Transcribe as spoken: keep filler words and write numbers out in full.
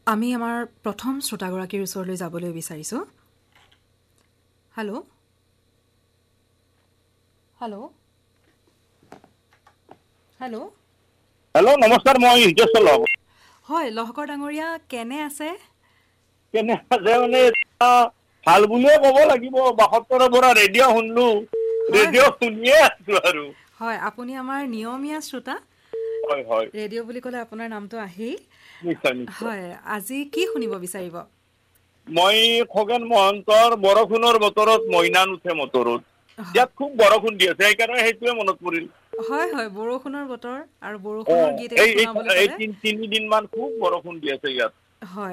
আমি আমাৰ প্ৰথম শ্ৰোতাগৰাকীৰ ওচৰলৈ যাবলৈ বিচাৰিছো হেল্ল' হেল্ল' হেল্ল' হেল্ল' নমস্কাৰ মই হিতেশ লহ হয় লহকৰ ডাঙৰীয়া কেনে আছে কেনে আছে মানে ভাল বুলিয়ে ক'ব লাগিব বাসত্তৰৰ পৰা ৰেডিঅ' শুনলো হয় ৰেডিঅ' শুনিয়ে আছো আৰু হয় আপুনি আমাৰ নিয়মীয়া শ্ৰোতা হয় হয় ৰেডিঅ' বুলি ক'লে আপোনাৰ নামটো আহেই নিশ্চয় নিশ্চয় হয় আজি কি শুনিব বিচাৰিব মই খগেন মহন্তৰ বৰষুণৰ বতৰত মইনা নুঠে মটৰত ইয়াত খুব বৰষুণ দি আছে সেইকাৰণে সেইটোৱে মনত পৰিল হয় হয় বৰষুণৰ বতৰ আৰু অ বৰষুণৰ গীত এই শুনাবলৈ এই পালে তিনিদিন মান খুব বৰষুণ দি আছে ইয়াত হয়